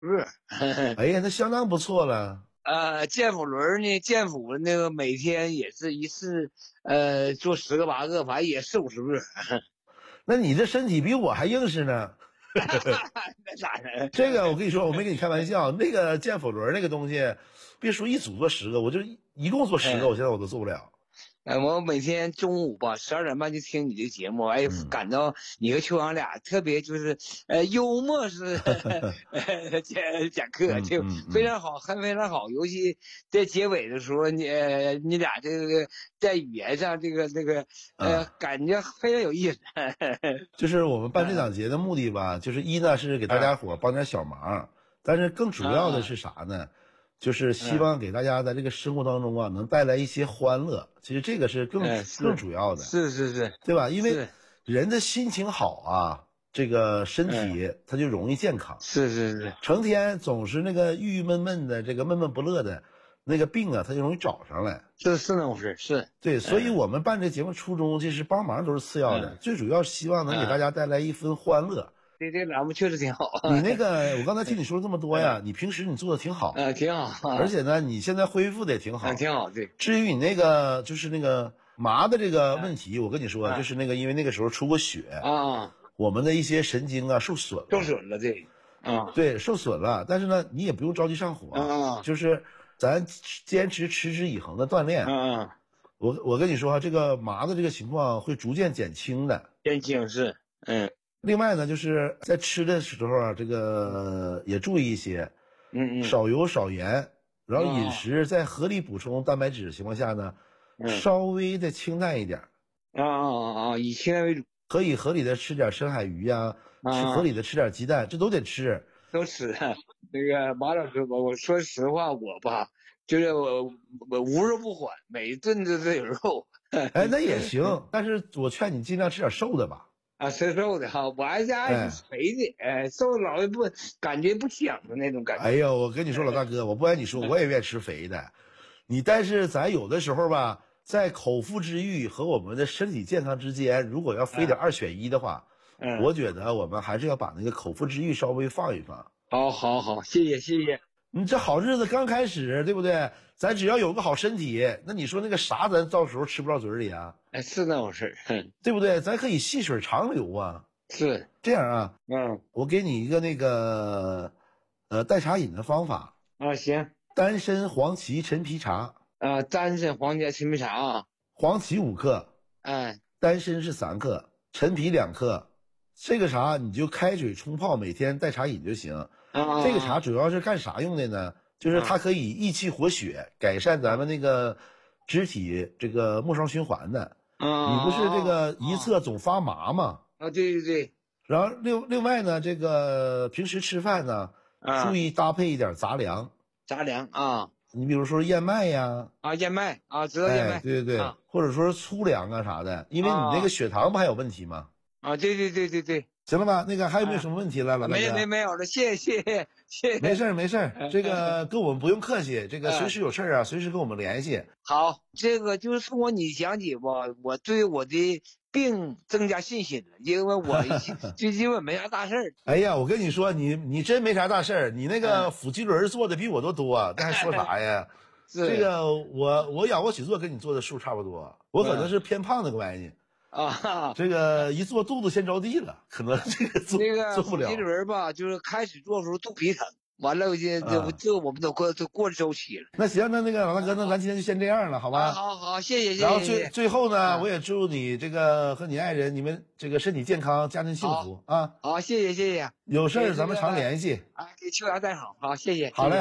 是。 哎呀，那相当不错了。 健腹轮呢，健腹那个每天也是一次，做10个8个，反正也40-50个。 那你这身体比我还硬实呢。 那咋的？ 这个我跟你说，我没跟你开玩笑，那个健腹轮那个东西，别说一组做10个，我就一共做10个，我现在我都做不了。 我每天中午吧12点半就听你的节目，哎，感到你和秋阳俩特别就是幽默是讲课就非常好，很非常好，尤其在结尾的时候，你俩这个在语言上这个感觉非常有意思。 就是我们办这档节的目的吧，就是一呢是给大家伙帮点小忙，但是更主要的是啥呢？就是希望给大家在这个生活当中啊，能带来一些欢乐。其实这个是更主要的， 是， 对吧？因为人的心情好啊，这个身体它就容易健康。 是， 成天总是那个郁郁闷闷的，这个闷闷不乐的，那个病啊，它就容易找上来。 是那回事，是对，所以我们办这节目初衷就是帮忙都是次要的，最主要是希望能给大家带来一份欢乐。 对，这栏目确实挺好。 你那个，我刚才听你说了这么多呀，你平时你做的挺好， 挺好， 而且呢，你现在恢复的也挺好， 挺好。对， 至于你那个就是那个麻的这个问题，我跟你说，就是那个因为那个时候出过血啊， 我们的一些神经啊受损了， 对， 对，受损了。但是呢，你也不用着急上火，就是咱坚持持之以恒的锻炼。我跟你说这个麻的这个情况会逐渐减轻的， 是， 另外呢，就是在吃的时候啊，这个也注意一些，少油少盐，然后饮食在合理补充蛋白质的情况下呢，稍微的清淡一点。 以清淡为主。 可以合理的吃点深海鱼呀，合理的吃点鸡蛋，这都得吃。 都吃。那个马老师吧，我说实话，我吧，就是我无肉不欢，每一顿都有肉。 哎，那也行，但是我劝你尽量吃点瘦的吧。 吃瘦的哈，我还是爱吃肥的，瘦的老不感觉不香的那种感觉。 哎呦，我跟你说老大哥，我不瞒你说，我也愿意吃肥的。但是咱有的时候吧，在口腹之欲和我们的身体健康之间，如果要非得2选1的话，我觉得我们还是要把那个口腹之欲稍微放一放。 好，谢谢。 你这好日子刚开始，对不对？咱只要有个好身体，那你说那个啥，咱到时候吃不到嘴里啊？ 是那回事， 对不对？咱可以细水长流啊。 是这样啊，我给你一个那个代茶饮的方法啊，行。 丹参黄芪陈皮茶丹参黄芪陈皮茶啊， 黄芪5克，丹参是3克，陈皮2克。这个茶你就开水冲泡，每天代茶饮就行。这个茶主要是干啥用的呢？就是它可以益气活血，改善咱们那个肢体这个末梢循环的。你不是这个一侧总发麻吗？ 对。 然后另外呢，这个平时吃饭呢，注意搭配一点杂粮。你比如说燕麦呀， 燕麦知道燕麦， 对，或者说粗粮啊啥的，因为你那个血糖不还有问题吗？ 对， 行了吧？那个还有没有什么问题了，老大哥？ 没有了，谢谢。 没事，这个跟我们不用客气，这个随时有事啊，随时跟我们联系。 好，这个就是通过你讲解吧，我对我的病增加信心了，因为我最近我没啥大事儿。 哎呀，我跟你说，你真没啥大事儿，你那个腹肌轮做的比我都多，那还说啥呀？这个我仰卧起坐跟你做的数差不多，我可能是偏胖那个玩意。这个一做肚子先着地了，可能这个做不了。 腹肌轮吧，就是开始做的时候肚皮疼，完了这我们都过了周期了。 那行，那个老大哥，那咱今天就先这样了，好吧？ 好，谢谢。 然后最后呢，我也祝你这个和你爱人你们这个身体健康，家庭幸福啊！ 好，谢谢。 有事儿咱们常联系。 给秋阳带好，好，谢谢。 好嘞。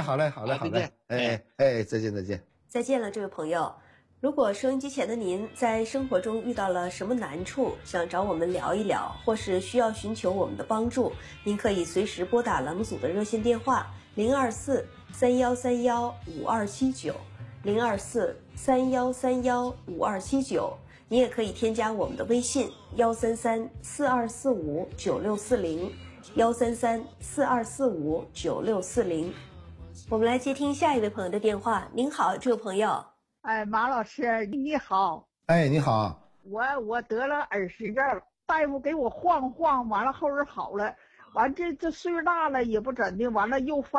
再见。 再见了，这位朋友。如果收音机前的您在生活中遇到了什么难处，想找我们聊一聊，或是需要寻求我们的帮助，您可以随时拨打栏目组的热线电话024-3131-5279 024-3131-5279，你也可以添加我们的微信133-4245-9640 133-4245-9640。我们来接听下一位朋友的电话。您好，这位朋友。 马老师你好。 你好。 我得了耳石症，大夫给我晃，完了后边好了， 完这岁数大了也不怎的，完了又犯。